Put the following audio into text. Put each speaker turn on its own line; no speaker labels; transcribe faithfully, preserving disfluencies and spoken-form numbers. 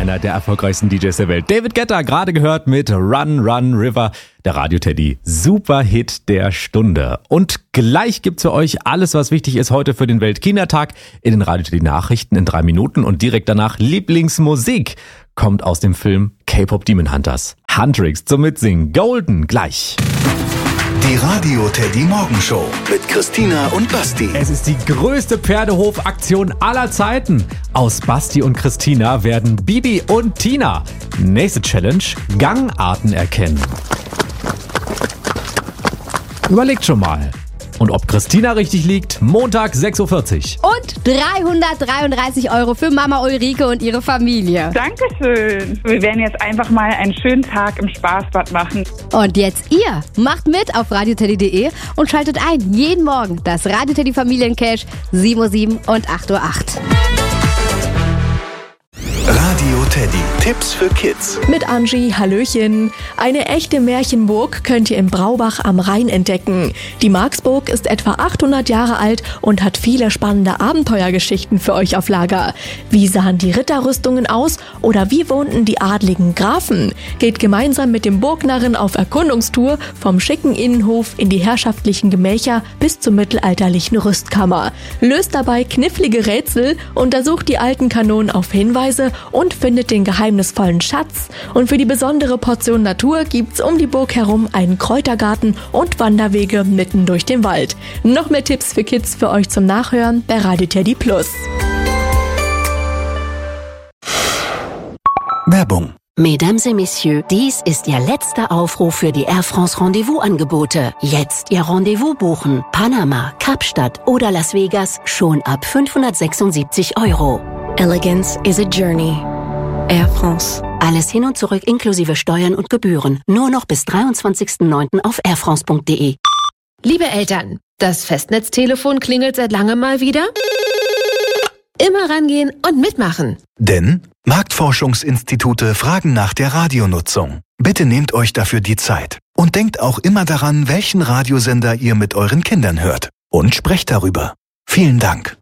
einer der erfolgreichsten D Js der Welt. David Guetta, gerade gehört mit Run, Run, River, der Radio-Teddy. Super-Hit der Stunde. Und gleich gibt's für euch alles, was wichtig ist heute für den Weltkindertag in den Radio-Teddy-Nachrichten in drei Minuten. Und direkt danach Lieblingsmusik kommt aus dem Film K-Pop Demon Hunters. Huntrix zum Mitsingen. Golden gleich.
Die Radio-Teddy Morgenshow mit Christina und Basti.
Es ist die größte Pferdehofaktion aller Zeiten. Aus Basti und Christina werden Bibi und Tina. Nächste Challenge: Gangarten erkennen. Überlegt schon mal. Und ob Christina richtig liegt, Montag sechs Uhr vierzig.
Und dreihundertdreiunddreißig Euro für Mama Ulrike und ihre Familie.
Dankeschön. Wir werden jetzt einfach mal einen schönen Tag im Spaßbad machen.
Und jetzt ihr. Macht mit auf radioteddy punkt de und schaltet ein jeden Morgen das Radio-Teddy Familiencash sieben Uhr sieben und acht Uhr acht.
Radio-Teddy. Tipps für Kids.
Mit Angie, hallöchen. Eine echte Märchenburg könnt ihr im Braubach am Rhein entdecken. Die Marksburg ist etwa achthundert Jahre alt und hat viele spannende Abenteuergeschichten für euch auf Lager. Wie sahen die Ritterrüstungen aus oder wie wohnten die adligen Grafen? Geht gemeinsam mit dem Burgnarren auf Erkundungstour vom schicken Innenhof in die herrschaftlichen Gemächer bis zur mittelalterlichen Rüstkammer. Löst dabei knifflige Rätsel, untersucht die alten Kanonen auf Hinweise und findet den geheimnisvollen Schatz. Und für die besondere Portion Natur gibt's um die Burg herum einen Kräutergarten und Wanderwege mitten durch den Wald. Noch mehr Tipps für Kids für euch zum Nachhören bei Radio-Teddy Plus.
Werbung.
Mesdames et Messieurs, dies ist Ihr letzter Aufruf für die Air France Rendezvous-Angebote. Jetzt Ihr Rendezvous buchen. Panama, Kapstadt oder Las Vegas schon ab fünfhundertsechsundsiebzig Euro.
Elegance is a journey. Air France.
Alles hin und zurück inklusive Steuern und Gebühren. Nur noch bis dreiundzwanzigsten neunten auf airfrance punkt de.
Liebe Eltern, das Festnetztelefon klingelt seit langem mal wieder. Immer rangehen und mitmachen.
Denn Marktforschungsinstitute fragen nach der Radionutzung. Bitte nehmt euch dafür die Zeit. Und denkt auch immer daran, welchen Radiosender ihr mit euren Kindern hört. Und sprecht darüber. Vielen Dank.